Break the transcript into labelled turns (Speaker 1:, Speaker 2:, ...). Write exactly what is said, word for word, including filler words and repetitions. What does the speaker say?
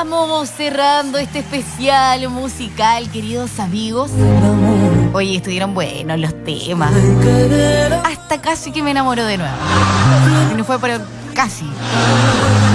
Speaker 1: Vamos cerrando este especial musical, queridos amigos. Oye, estuvieron buenos los temas. Hasta casi que me enamoró de nuevo. Y no fue, pero casi.